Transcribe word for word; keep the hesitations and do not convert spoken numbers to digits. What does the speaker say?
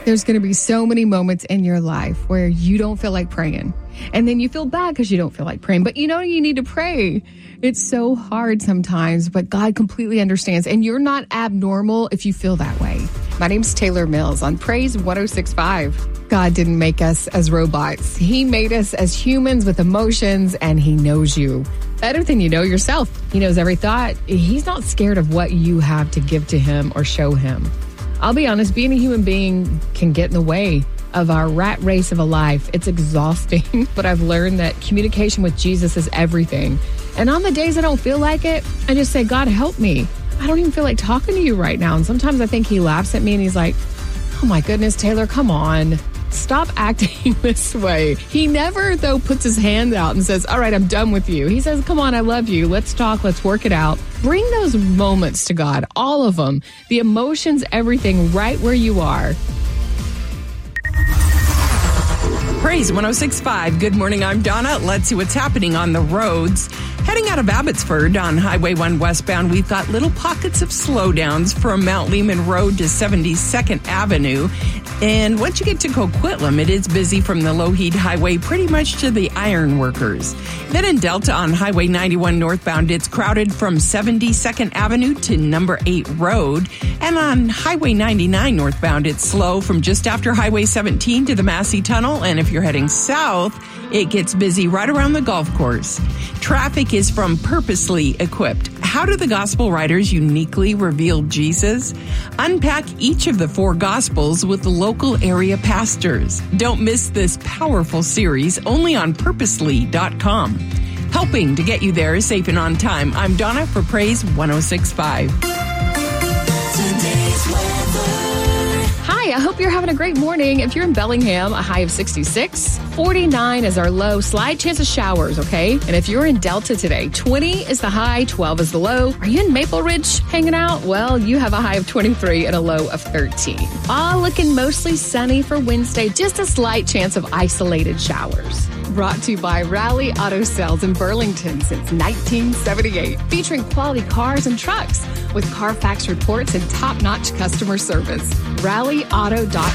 There's going to be so many moments in your life where you don't feel like praying. And then you feel bad because you don't feel like praying. But you know you need to pray. It's so hard sometimes, but God completely understands. And you're not abnormal if you feel that way. My name's Taylor Mills on Praise one oh six point five. God didn't make us as robots. He made us as humans with emotions, and He knows you better than you know yourself. He knows every thought. He's not scared of what you have to give to Him or show Him. I'll be honest, being a human being can get in the way of our rat race of a life. It's exhausting, but I've learned that communication with Jesus is everything. And on the days I don't feel like it, I just say, God, help me. I don't even feel like talking to you right now. And sometimes I think He laughs at me and He's like, oh my goodness, Taylor, come on. Stop acting this way. He never, though, puts his hand out and says, all right, I'm done with you. He says, come on, I love you. Let's talk. Let's work it out. Bring those moments to God, all of them, the emotions, everything, right where you are. Praise one oh six point five. Good morning, I'm Donna. Let's see what's happening on the roads. Heading out of Abbotsford on Highway one westbound, we've got little pockets of slowdowns from Mount Lehman Road to seventy-second Avenue. And once you get to Coquitlam, it is busy from the Lougheed Highway pretty much to the Iron Workers. Then in Delta on Highway ninety-one northbound, it's crowded from seventy-second Avenue to Number eight Road. And on Highway ninety-nine northbound, it's slow from just after Highway seventeen to the Massey Tunnel. And if you're heading south, it gets busy right around the golf course. Traffic is from Purposely Equipped. How do the gospel writers uniquely reveal Jesus? Unpack each of the four gospels with the local area pastors. Don't miss this powerful series only on purposely dot com. Helping to get you there safe and on time. I'm Donna for Praise one oh six point five. Today's weather. Hi, I hope you're having a great morning. If you're in Bellingham, a high of sixty-six. forty-nine is our low. Slight chance of showers, okay? And if you're in Delta today, twenty is the high, twelve is the low. Are you in Maple Ridge hanging out? Well, you have a high of twenty-three and a low of thirteen. All looking mostly sunny for Wednesday. Just a slight chance of isolated showers. Brought to you by Rally Auto Sales in Burlington since nineteen seventy-eight. Featuring quality cars and trucks with Carfax reports and top-notch customer service. rally auto dot com